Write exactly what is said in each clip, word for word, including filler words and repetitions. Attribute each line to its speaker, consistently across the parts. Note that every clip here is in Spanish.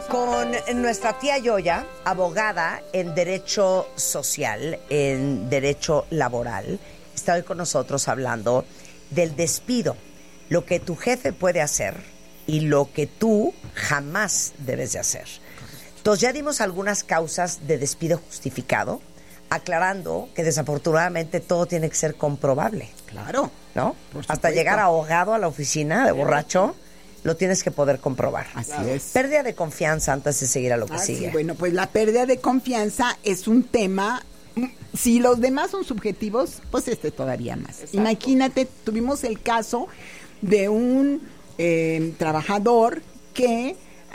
Speaker 1: con nuestra tía Yoya, abogada en derecho social, en derecho laboral. Está hoy con nosotros hablando del despido, lo que tu jefe puede hacer y lo que tú jamás debes de hacer. Entonces ya dimos algunas causas de despido justificado, aclarando que desafortunadamente todo tiene que ser comprobable.
Speaker 2: Claro.
Speaker 1: ¿No? Hasta llegar ahogado a la oficina de borracho, lo tienes que poder comprobar.
Speaker 2: Así claro. es.
Speaker 1: Pérdida de confianza antes de seguir a lo que
Speaker 2: ah,
Speaker 1: sigue.
Speaker 2: Sí, bueno, pues la pérdida de confianza es un tema. Si los demás son subjetivos, pues este todavía más. Exacto. Imagínate, tuvimos el caso de un eh, trabajador que,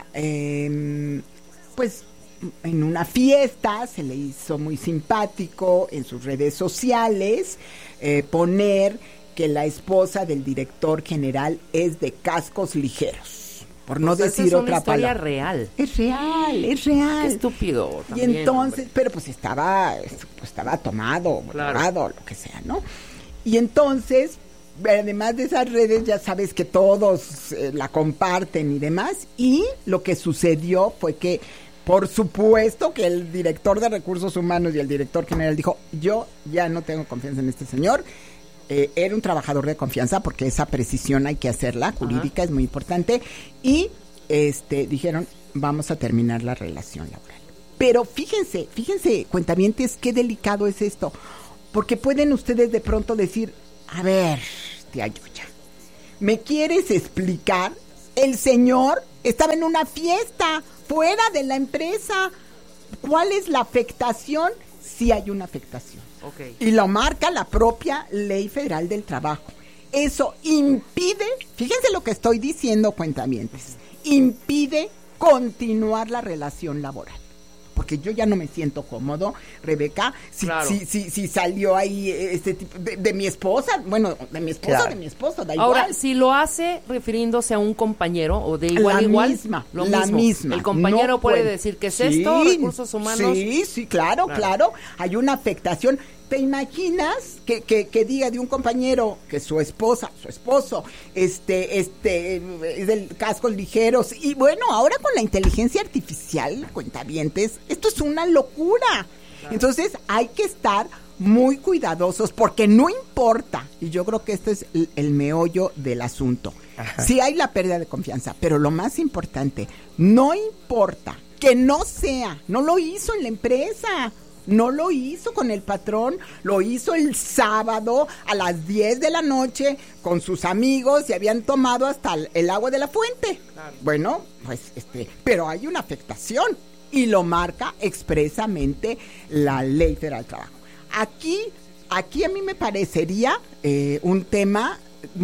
Speaker 2: eh, pues, en una fiesta se le hizo muy simpático en sus redes sociales eh, poner que la esposa del director general es de cascos ligeros, por no pues decir otra palabra.
Speaker 3: Es real.
Speaker 2: Es real, es real.
Speaker 3: Qué estúpido. También,
Speaker 2: y entonces,
Speaker 3: hombre.
Speaker 2: pero pues estaba, pues estaba tomado,
Speaker 3: claro.
Speaker 2: borrado, lo que sea, ¿no? Y entonces, además de esas redes, ya sabes que todos eh, la comparten y demás, y lo que sucedió fue que, por supuesto que el director de recursos humanos y el director general dijo, yo ya no tengo confianza en este señor. Eh, era un trabajador de confianza, porque esa precisión hay que hacerla, jurídica, ajá, es muy importante, y este dijeron, vamos a terminar la relación laboral. Pero fíjense, fíjense, cuentavientes, qué delicado es esto, porque pueden ustedes de pronto decir, a ver, tía Yoya, ¿me quieres explicar? El señor estaba en una fiesta, fuera de la empresa. ¿Cuál es la afectación? Sí hay una afectación. Okay. Y lo marca la propia Ley Federal del Trabajo. Eso impide, fíjense lo que estoy diciendo, cuentavientes, impide continuar la relación laboral. Porque yo ya no me siento cómodo, Rebeca, si, claro. si, si, si salió ahí este tipo de, de mi esposa, bueno, de mi esposa claro. de mi esposo, da igual.
Speaker 3: Ahora, si lo hace refiriéndose a un compañero o de igual
Speaker 2: la
Speaker 3: igual,
Speaker 2: misma,
Speaker 3: lo
Speaker 2: la
Speaker 3: mismo.
Speaker 2: misma.
Speaker 3: El compañero
Speaker 2: no
Speaker 3: puede
Speaker 2: puede
Speaker 3: decir que es
Speaker 2: sí,
Speaker 3: esto, recursos humanos.
Speaker 2: Sí, sí, claro, claro, claro, hay una afectación. ¿Te imaginas que, que, que diga de un compañero que su esposa, su esposo, este, este, es del cascos ligeros? Y bueno, ahora con la inteligencia artificial, cuentavientes, esto es una locura. Claro. Entonces hay que estar muy cuidadosos, porque no importa, y yo creo que este es el, el meollo del asunto. Ajá. Sí hay la pérdida de confianza, pero lo más importante, no importa que no sea, no lo hizo en la empresa. No lo hizo con el patrón, lo hizo el sábado a las diez de la noche con sus amigos y habían tomado hasta el, el agua de la fuente. Claro. Bueno, pues este, pero hay una afectación y lo marca expresamente la Ley Federal del Trabajo. Aquí, aquí a mí me parecería eh, un tema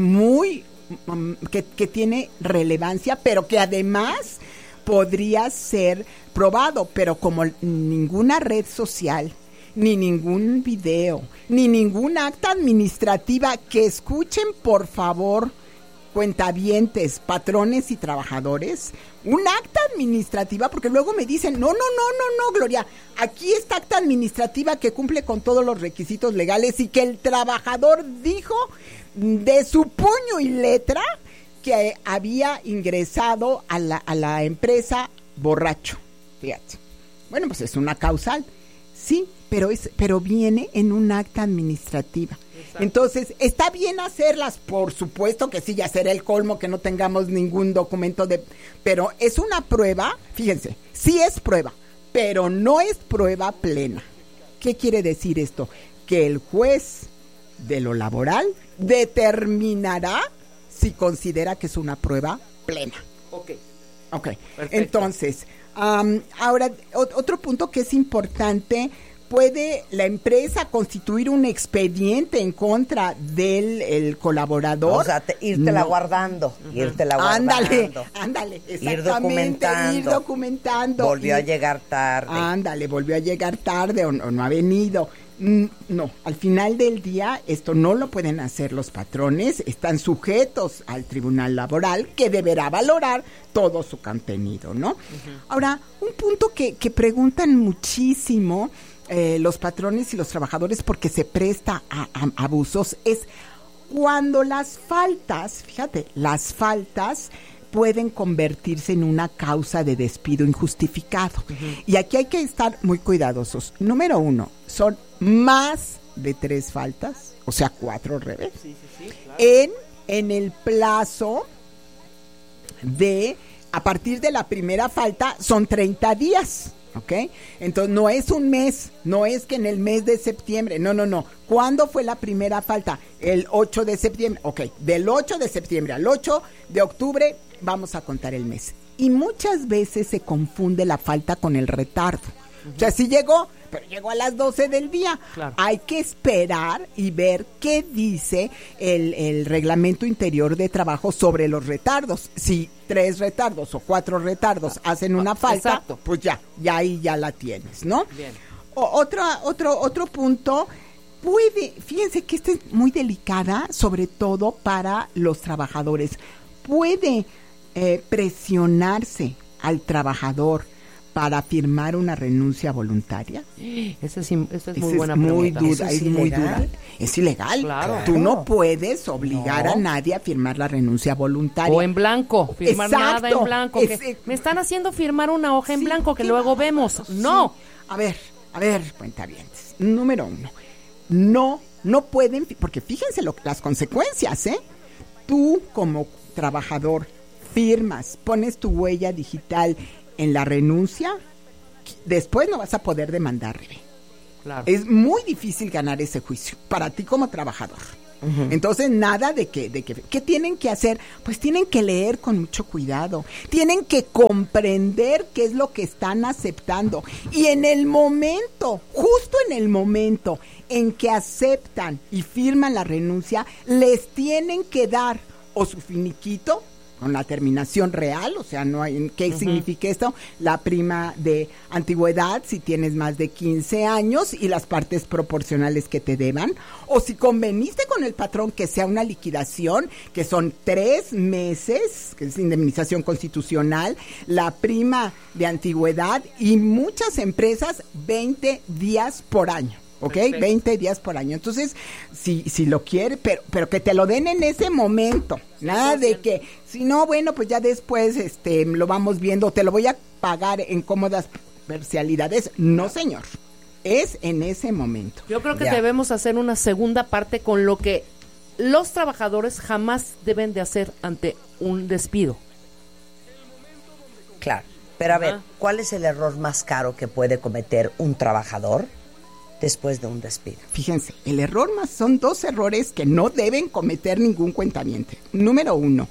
Speaker 2: muy um, que, que tiene relevancia, pero que además podría ser probado, pero como ninguna red social, ni ningún video, ni ningún acta administrativa, que escuchen por favor, cuentavientes, patrones y trabajadores, un acta administrativa, porque luego me dicen, no, no, no, no, no, Gloria, aquí está acta administrativa que cumple con todos los requisitos legales y que el trabajador dijo de su puño y letra que había ingresado a la, a la empresa borracho. Fíjate. Bueno, pues es una causal. Sí, pero es, pero viene en un acta administrativa. Exacto. Entonces, ¿está bien hacerlas? Por supuesto que sí, ya será el colmo que no tengamos ningún documento de... Pero es una prueba, fíjense, sí es prueba, pero no es prueba plena. ¿Qué quiere decir esto? Que el juez de lo laboral determinará si considera que es una prueba plena.
Speaker 3: Ok.
Speaker 2: Ok,
Speaker 3: perfecto.
Speaker 2: Entonces, um, ahora, o- otro punto que es importante, ¿puede la empresa constituir un expediente en contra del el colaborador?
Speaker 1: O sea, te, írtela
Speaker 2: No.
Speaker 1: guardando, uh-huh. írtela guardando.
Speaker 2: Ándale, ándale, exactamente,
Speaker 1: ir documentando.
Speaker 2: ir documentando.
Speaker 1: Volvió
Speaker 2: y,
Speaker 1: a llegar tarde.
Speaker 2: Ándale, volvió a llegar tarde o, o no ha venido. No, al final del día esto no lo pueden hacer los patrones, están sujetos al tribunal laboral que deberá valorar todo su contenido, ¿no? Uh-huh. Ahora, un punto que, que preguntan muchísimo eh, los patrones y los trabajadores porque se presta a, a abusos es cuando las faltas, fíjate, las faltas pueden convertirse en una causa de despido injustificado. Uh-huh. Y aquí hay que estar muy cuidadosos. Número uno, son más de tres faltas, o sea, cuatro revés, sí, sí, sí, claro. en, en el plazo de, a partir de la primera falta, son treinta días. ¿Ok? Entonces no es un mes, no es que en el mes de septiembre, no, no, no. ¿Cuándo fue la primera falta? El ocho de septiembre. Ok, del ocho de septiembre al ocho de octubre vamos a contar el mes. Y muchas veces se confunde la falta con el retardo. Uh-huh. O sea, sí llegó, pero llegó a las doce del día. Claro. Hay que esperar y ver qué dice el, el reglamento interior de trabajo sobre los retardos. Si tres retardos o cuatro retardos hacen una falta, exacto, pues ya, ya ahí ya la tienes, ¿no? Bien. O, otro, otro, otro punto, puede, fíjense que esta es muy delicada, sobre todo para los trabajadores. Puede eh, presionarse al trabajador para firmar una renuncia voluntaria.
Speaker 3: Esa es, esa es muy
Speaker 2: Esa
Speaker 3: buena
Speaker 2: es muy
Speaker 3: pregunta.
Speaker 2: dura, es, es muy dura. Es ilegal. Claro. Tú no puedes obligar no. a nadie a firmar la renuncia voluntaria.
Speaker 3: O en blanco, firmar
Speaker 2: Exacto.
Speaker 3: nada en blanco.
Speaker 2: Es,
Speaker 3: que me están haciendo firmar una hoja en
Speaker 2: sí,
Speaker 3: blanco que
Speaker 2: claro,
Speaker 3: luego vemos.
Speaker 2: Sí.
Speaker 3: No.
Speaker 2: A ver, a ver, cuentavientes. Número uno, no, no pueden, porque fíjense lo, las consecuencias, ¿eh? Tú como trabajador firmas, pones tu huella digital en la renuncia, después no vas a poder demandar, Rebe. Claro. Es muy difícil ganar ese juicio para ti como trabajador. Uh-huh. Entonces, nada de que, de que, ¿qué tienen que hacer? Pues tienen que leer con mucho cuidado, tienen que comprender qué es lo que están aceptando. Y en el momento, justo en el momento en que aceptan y firman la renuncia, les tienen que dar o su finiquito, con la terminación real, o sea, no hay, ¿qué uh-huh. significa esto? La prima de antigüedad, si tienes más de quince años, y las partes proporcionales que te deban, o si conveniste con el patrón que sea una liquidación, que son tres meses, que es indemnización constitucional, la prima de antigüedad, y muchas empresas, veinte días por año. ¿Ok? Perfecto. veinte días por año. Entonces, si si lo quiere, pero pero que te lo den en ese momento. Nada de que, si no, bueno, pues ya después este lo vamos viendo, te lo voy a pagar en cómodas parcialidades. No, señor. Es en ese momento.
Speaker 3: Yo creo que
Speaker 2: ya.
Speaker 3: debemos hacer una segunda parte con lo que los trabajadores jamás deben de hacer ante un despido.
Speaker 1: Claro. Pero a
Speaker 3: Ajá.
Speaker 1: ver, ¿cuál es el error más caro que puede cometer un trabajador después de un despido?
Speaker 2: Fíjense, el error más son dos errores que no deben cometer ningún cuentaviente. Número uno,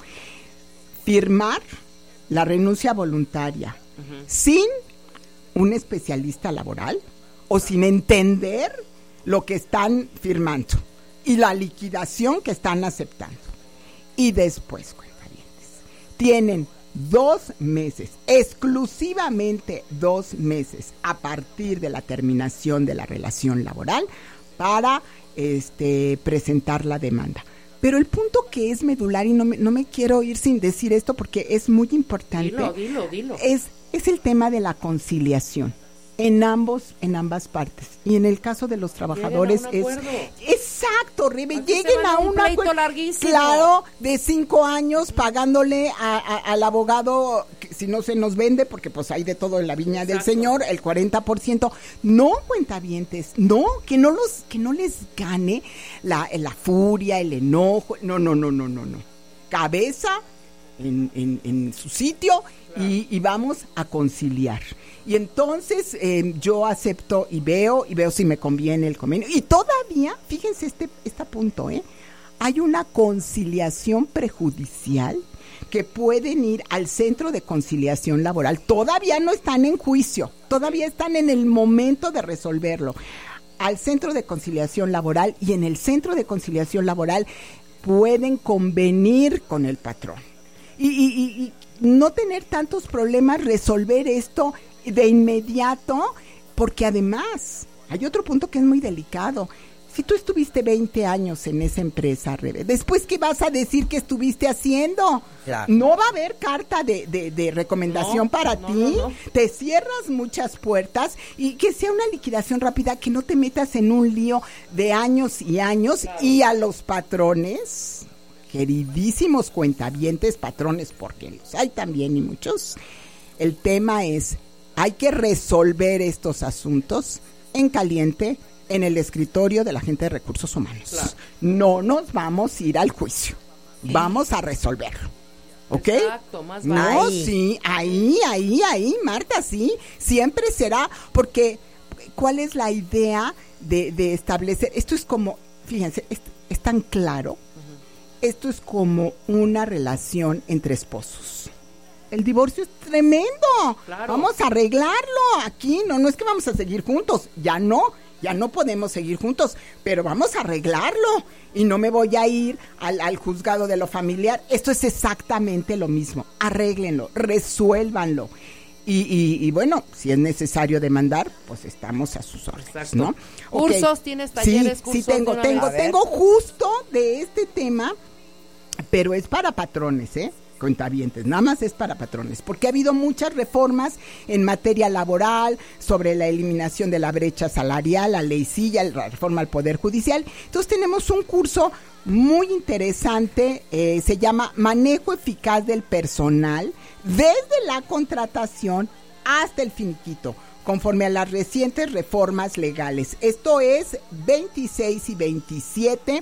Speaker 2: firmar la renuncia voluntaria uh-huh. sin un especialista laboral o sin entender lo que están firmando y la liquidación que están aceptando. Y después, cuentavientes, tienen dos meses, exclusivamente dos meses a partir de la terminación de la relación laboral para este presentar la demanda. Pero el punto que es medular, y no me, no me quiero ir sin decir esto porque es muy importante,
Speaker 3: dilo, dilo, dilo.
Speaker 2: Es, es el tema de la conciliación. En ambos, en ambas partes. Y en el caso de los trabajadores es... Exacto, Rebe, lleguen a un
Speaker 3: pleito larguísimo.
Speaker 2: Claro, de cinco años pagándole a, a, al abogado, que si no se nos vende, porque pues hay de todo en la viña Exacto. del señor, el cuarenta por ciento. No, cuentavientes, no, que no los, que no les gane la, la furia, el enojo. No, no, no, no, no, no. Cabeza en, en, en su sitio y, y vamos a conciliar. Y entonces eh, yo acepto y veo, y veo si me conviene el convenio. Y todavía, fíjense este, este punto, ¿eh? Hay una conciliación prejudicial que pueden ir al centro de conciliación laboral. Todavía no están en juicio, todavía están en el momento de resolverlo. Al centro de conciliación laboral, y en el centro de conciliación laboral pueden convenir con el patrón. Y, y, y, y no tener tantos problemas, resolver esto de inmediato, porque además hay otro punto que es muy delicado. Si tú estuviste veinte años en esa empresa, Rebe, ¿después qué vas a decir que estuviste haciendo? Claro. No va a haber carta de, de, de recomendación no, para no, ti, no, no. Te cierras muchas puertas, y que sea una liquidación rápida, que no te metas en un lío de años y años, claro. Y a los patrones queridísimos cuentavientes, patrones, porque los hay también y muchos, el tema es, hay que resolver estos asuntos en caliente en el escritorio de la gente de recursos humanos. Claro. No nos vamos a ir al juicio, vamos a resolverlo. ¿Ok?
Speaker 3: Exacto, más
Speaker 2: no,
Speaker 3: ahí.
Speaker 2: sí, ahí, ahí, ahí, Marta, sí, siempre será, porque ¿cuál es la idea de, de establecer? Esto es como, fíjense, es, es tan claro, uh-huh. Esto es como una relación entre esposos. El divorcio es tremendo, claro. Vamos a arreglarlo aquí, no, no es que vamos a seguir juntos, ya no, ya no podemos seguir juntos, pero vamos a arreglarlo y no me voy a ir al, al juzgado de lo familiar. Esto es exactamente lo mismo, arréglenlo, resuélvanlo. Y, y, y bueno, si es necesario demandar, pues estamos a sus órdenes,
Speaker 3: exacto.
Speaker 2: ¿no?
Speaker 3: Cursos, okay. ¿Tienes talleres,
Speaker 2: sí,
Speaker 3: cursos?
Speaker 2: Sí, tengo, tengo, tengo justo de este tema, pero es para patrones, ¿eh? Cuentavientes, nada más es para patrones, porque ha habido muchas reformas en materia laboral, sobre la eliminación de la brecha salarial, la ley silla, la reforma al Poder Judicial. Entonces tenemos un curso muy interesante, eh, se llama Manejo Eficaz del Personal, desde la contratación hasta el finiquito, conforme a las recientes reformas legales. Esto es veintiséis y veintisiete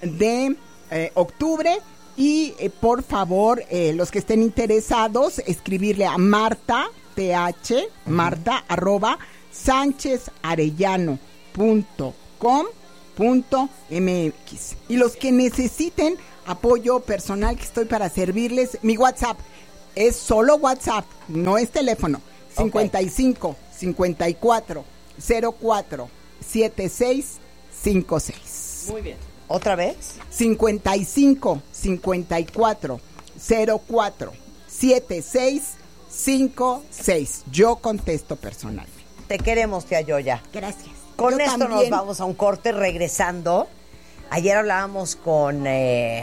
Speaker 2: de eh, octubre. Y eh, por favor, eh, los que estén interesados, escribirle a Marta, T H, uh-huh. Marta, arroba, sánchez arellano punto com punto m x. Y los que necesiten apoyo personal, que estoy para servirles, mi WhatsApp es solo WhatsApp, no es teléfono, cincuenta y cinco, cincuenta y cuatro, cero cuatro, setenta y seis cincuenta y seis.
Speaker 3: Muy bien.
Speaker 1: ¿Otra vez?
Speaker 2: cincuenta y cinco, cincuenta y cuatro, cero cuatro, setenta y seis cincuenta y seis. Yo contesto personalmente.
Speaker 1: Te queremos, tía Yoya.
Speaker 2: Gracias.
Speaker 1: Con
Speaker 2: Yo
Speaker 1: esto
Speaker 2: también.
Speaker 1: Nos vamos a un corte regresando. Ayer hablábamos con eh,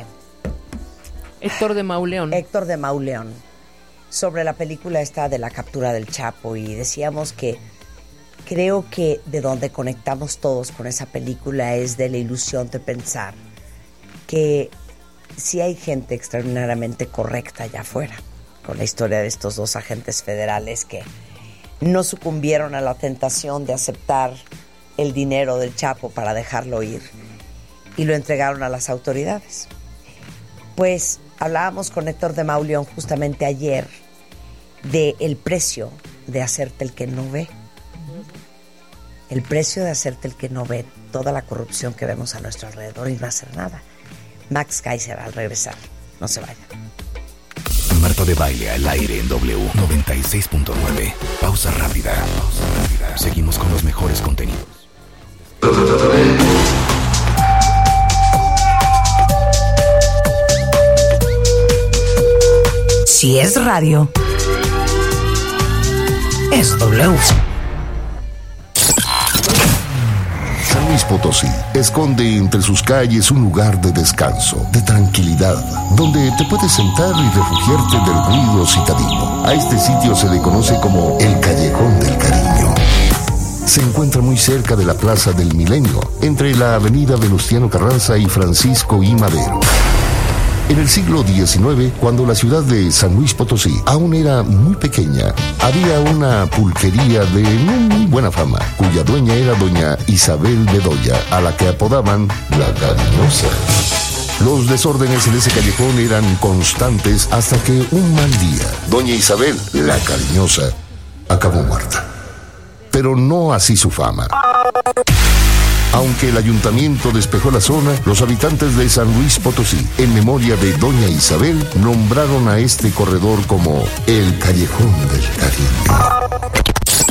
Speaker 3: Héctor de Mauleón.
Speaker 1: Héctor de Mauleón sobre la película esta de la captura del Chapo, y decíamos que creo que de donde conectamos todos con esa película es de la ilusión de pensar que sí hay gente extraordinariamente correcta allá afuera, con la historia de estos dos agentes federales que no sucumbieron a la tentación de aceptar el dinero del Chapo para dejarlo ir y lo entregaron a las autoridades. Pues hablábamos con Héctor de Mauleón justamente ayer de el precio de hacerte el que no ve. El precio de hacerte el que no ve toda la corrupción que vemos a nuestro alrededor y no hacer nada. Max Kaiser al regresar. No se vayan.
Speaker 4: Marta de Baile al aire en W noventa y seis punto nueve. Pausa rápida. Pausa rápida. Seguimos con los mejores contenidos.
Speaker 5: Si es radio, es W.
Speaker 6: San Luis Potosí esconde entre sus calles un lugar de descanso, de tranquilidad, donde te puedes sentar y refugiarte del ruido citadino. A este sitio se le conoce como el Callejón del Cariño. Se encuentra muy cerca de la Plaza del Milenio, entre la avenida Venustiano Carranza y Francisco I. Madero. En el siglo diecinueve, cuando la ciudad de San Luis Potosí aún era muy pequeña, había una pulquería de no muy buena fama, cuya dueña era doña Isabel Bedoya, a la que apodaban la Cariñosa. Los desórdenes en ese callejón eran constantes hasta que un mal día, doña Isabel, la Cariñosa, acabó muerta. Pero no así su fama. Aunque el ayuntamiento despejó la zona, los habitantes de San Luis Potosí, en memoria de doña Isabel, nombraron a este corredor como el Callejón del Cariño.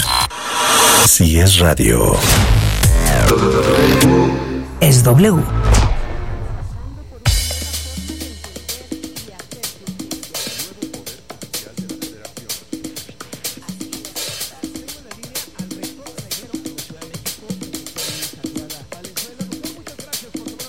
Speaker 4: Si es radio,
Speaker 5: es W.